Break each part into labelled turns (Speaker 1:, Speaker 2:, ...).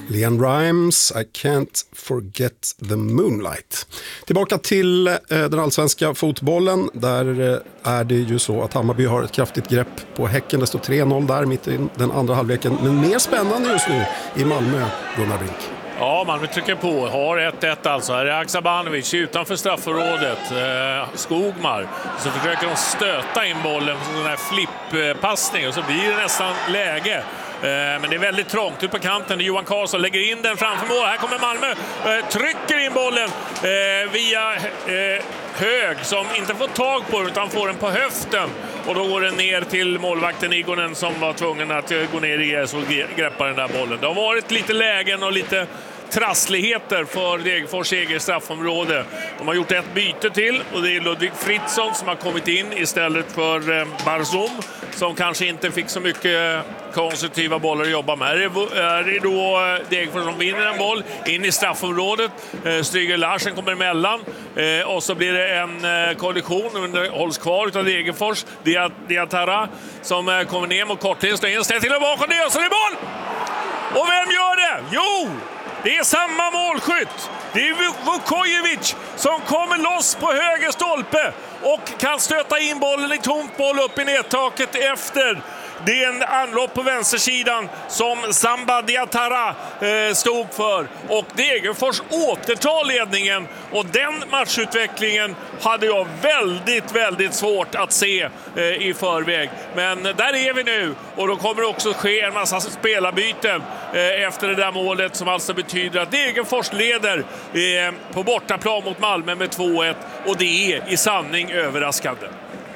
Speaker 1: Leanne Rimes, I can't forget the moonlight. Tillbaka till den allsvenska fotbollen. Där är det ju så att Hammarby har ett kraftigt grepp på Häcken. Det står 3-0 där mitt i den andra halvleken. Men mer spännande just nu i Malmö, Gunnar Brink.
Speaker 2: Ja, Malmö trycker på. Har 1-1 alltså. Här är Haksabanovic utanför straffområdet. Skogmar. Så försöker de stöta in bollen på sån här flipppassning. Och så blir det nästan läge. Men det är väldigt trångt ut på kanten. Johan Karlsson lägger in den framför mål. Här kommer Malmö. Trycker in bollen via Hög som inte får tag på den utan får den på höften. Och då går den ner till målvakten Igonen som var tvungen att gå ner i gräs och greppa den där bollen. Det har varit lite lägen och lite trassligheter för Degerfors eget straffområde. De har gjort ett byte till och det är Ludvig Fritzson som har kommit in istället för Barzum som kanske inte fick så mycket konstruktiva bollar att jobba med. Är det då Degerfors som vinner en boll in i straffområdet. Stryger Larsen kommer emellan och så blir det en kollision men hålls kvar utav Degerfors. Diatara som kommer ner mot korthet står in till och bakom det och så är det boll! Och vem gör det? Jo! Det är samma målskytt. Det är Vukojevic som kommer loss på höger stolpe och kan stöta in bollen i tomt boll upp i nedtaket efter. Det är en anlopp på vänstersidan som Samba Diatara stod för. Och Degerfors återtar ledningen. Och den matchutvecklingen hade jag väldigt svårt att se i förväg. Men där är vi nu. Och då kommer det också ske en massa spelarbyten efter det där målet. Som alltså betyder att Degerfors leder på bortaplan mot Malmö med 2-1. Och det är i sanning överraskande.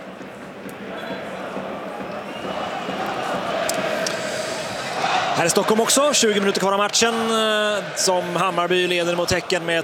Speaker 3: Här i Stockholm också, 20 minuter kvar av matchen som Hammarby leder mot Häcken med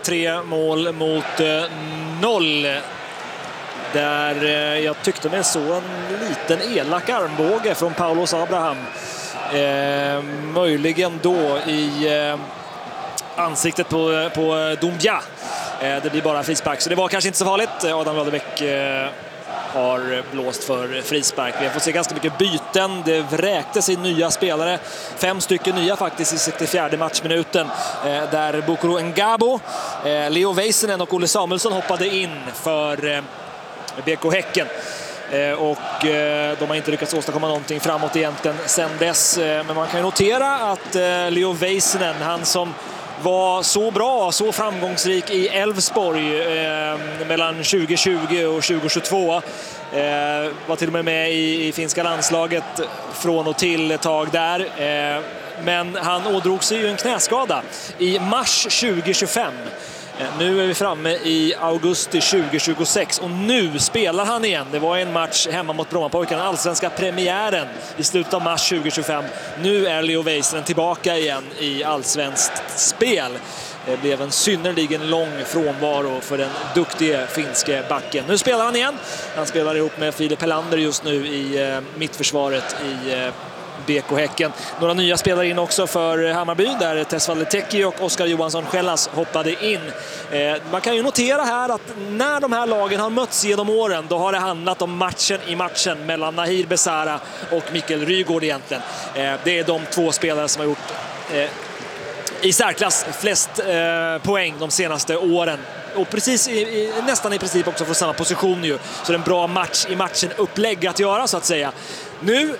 Speaker 3: 3-0. Där jag tyckte mig så en liten elak armbåge från Paulos Abraham. Möjligen då i ansiktet på Doumbia. Det blir bara frispark, så det var kanske inte så farligt. Adam Ladebäck har blåst för frispark. Vi har fått se ganska mycket byten. Det vräktes in nya spelare. 5 stycken nya faktiskt i 64 matchminuten. Där Bokoro Ngabo, Leo Väisänen och Olle Samuelsson hoppade in för BK Häcken. Och de har inte lyckats åstadkomma någonting framåt egentligen sen dess. Men man kan ju notera att Leo Väisänen, han som var så bra, så framgångsrik i Elfsborg mellan 2020 och 2022. Var till och med i finska landslaget från och till ett tag där. Men han ådrog sig ju en knäskada i mars 2025. Nu är vi framme i augusti 2026 och nu spelar han igen. Det var en match hemma mot Brommapojkarna, allsvenska premiären i slutet av mars 2025. Nu är Leo Väisänen tillbaka igen i allsvenskt spel. Det blev en synnerligen lång frånvaro för den duktiga finske backen. Nu spelar han igen. Han spelar ihop med Filip Helander just nu i mittförsvaret i BK Häcken. Några nya spelare in också för Hammarby där Tesfaye Teki och Oskar Johansson Schellas hoppade in. Man kan ju notera här att när de här lagen har mötts genom åren, då har det handlat om matchen i matchen mellan Nahir Besara och Mikael Rygaard egentligen. Det är de två spelare som har gjort i särklass flest poäng de senaste åren. Och precis nästan i princip också för samma position ju. Så det är en bra match i matchen upplägg att göra så att säga. Nu